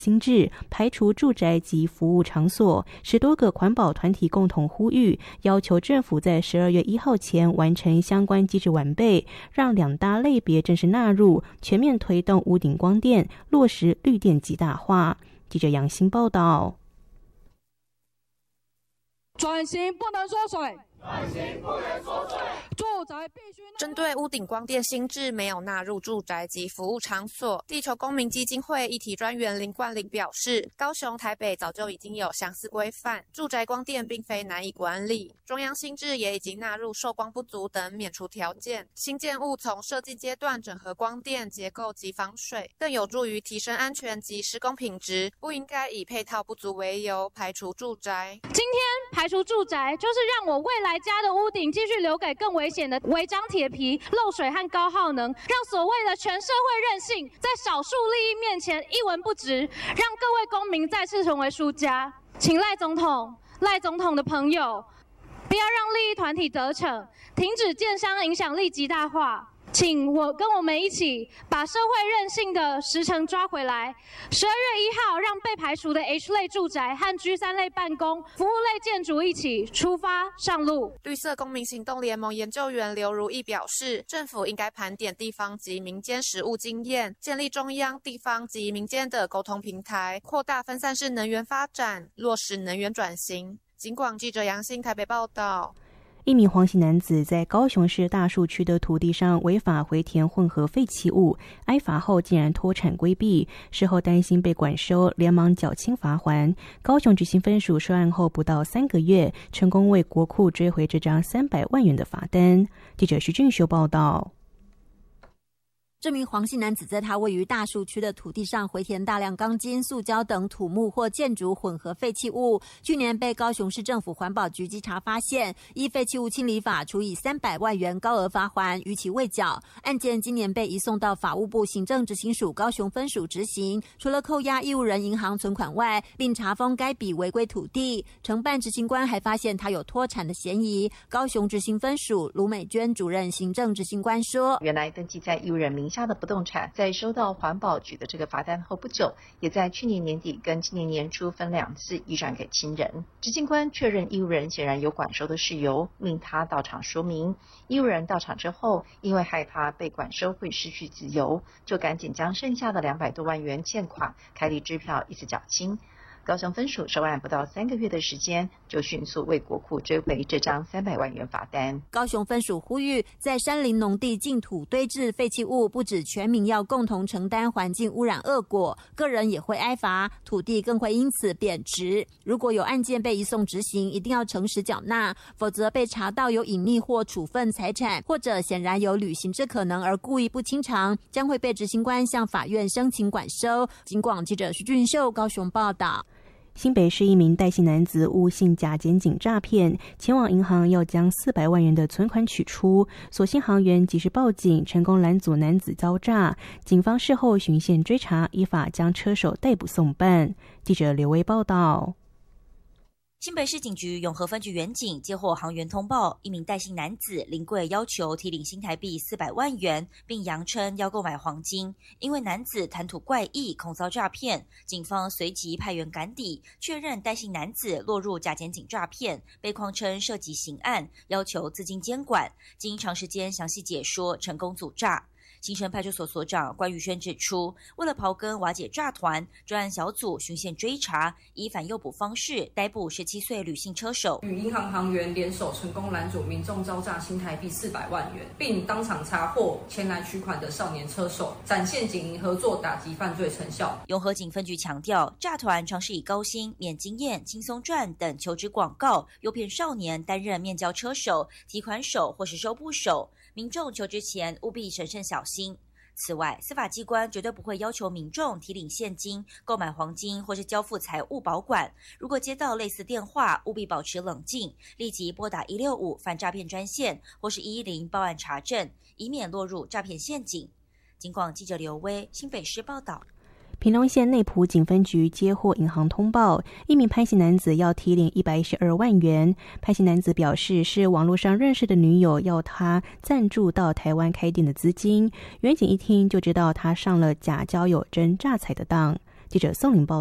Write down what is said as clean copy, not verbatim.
新制排除住宅及服务场所，10多个环保团体共同呼吁，要求政府在12月1号前完成相关机制完备，让2大类别正式纳入，全面推动屋顶光电，落实绿电极大化。记者杨欣报道。 转型不能缩水，转型不能缩水，住宅必须。 针对屋顶光电新制没有纳入住宅及服务场所，地球公民基金会议题专员林冠霖表示，高雄、台北早就已经有相似规范，住宅光电并非难以管理。中央新制也已经纳入受光不足等免除条件，新建物从设计阶段整合光电结构及防水，更有助于提升安全及施工品质，不应该以配套不足为由排除住宅。 今天排除住宅，就是让我未来家的屋顶继续留给更危险的违章铁皮、漏水和高耗能，让所谓的全社会韧性在少数利益面前一文不值，让各位公民再次成为输家。请赖总统的朋友，不要让利益团体得逞，停止建商影响力极大化。请跟我们一起把社会韧性的时程抓回来。12月1号，让被排除的 H 类住宅和 G3 类办公、服务类建筑一起出发上路。 绿色公民行动联盟研究员刘如意表示，政府应该盘点地方及民间实务经验，建立中央、地方及民间的沟通平台，扩大分散式能源发展，落实能源转型。警广记者杨欣台北报道。 一名黄姓男子在高雄市大树区的土地上违法回填混合废弃物，挨罚后竟然脱产规避，事后担心被管收，连忙缴清罚锾。高雄执行分署收案后不到3个月，成功为国库追回这张300万元的罚单。记者徐俊修报道。 这名黄姓男子在他位于大树区的土地上回填大量钢筋、塑胶等土木或建筑混合废弃物，去年被高雄市政府环保局稽查发现，依废弃物清理法处以300万元高额罚锾，逾期未缴。案件今年被移送到法务部行政执行署高雄分署执行，除了扣押义务人银行存款外，并查封该笔违规土地。承办执行官还发现他有脱产的嫌疑。高雄执行分署卢美娟主任行政执行官说， 原来登记在义务人名下的不动产，在收到环保局的这个罚单后不久，也在去年年底跟今年年初分2次移转给亲人。执行官确认义务人显然有管收的事由，命他到场说明。义务人到场之后，因为害怕被管收会失去自由，就赶紧将剩下的200多万元欠款开立支票一次缴清。高雄分署收案不到3个月的时间，就迅速为国库追回这张300万元罚单。 高雄分署呼吁，在山林农地净土堆置废弃物，不止全民要共同承担环境污染恶果，个人也会挨罚，土地更会因此贬值。如果有案件被移送执行，一定要诚实缴纳，否则被查到有隐匿或处分财产，或者显然有履行之可能而故意不清偿，将会被执行官向法院申请管收。警广记者徐俊秀高雄报道。 新北市一名戴姓男子误信假检警诈骗，前往银行要将400万元的存款取出，所幸行员及时报警，成功拦阻男子遭诈。警方事后循线追查，依法将车手逮捕送办。记者刘威报道。 新北市警局永和分局员警接获行员通报，一名戴姓男子临柜要求提领新台币400万元，并扬称要购买黄金。因为男子谈吐怪异，恐遭诈骗，警方随即派员赶抵，确认戴姓男子落入假检警诈骗，被谎称涉及刑案，要求资金监管。经长时间详细解说，成功阻诈。新生派出所所长关宇轩指出，为了刨根瓦解诈团，专案小组循线追查，以反诱捕方式逮捕17岁吕姓车手， 与银行行员联手成功拦阻民众遭诈新台币400万元，并当场查获前来取款的少年车手，展现警银合作打击犯罪成效。 永和警分局强调，诈团常是以高薪、免经验、轻松赚等求职广告，诱骗少年担任面交车手、提款手或是收部手。民众求职前务必审慎小心。此外，司法机关绝对不会要求民众提领现金、购买黄金或是交付财物保管。如果接到类似电话，务必保持冷静，立即拨打165反诈骗专线或是110报案查证，以免落入诈骗陷阱。警广记者刘威新北市报道。 屏东县内埔警分局接获银行通报，一名潘姓男子要提领112万元。潘姓男子表示是网络上认识的女友要他赞助到台湾开店的资金，员警一听就知道他上了假交友真诈财的当。 记者宋玲报。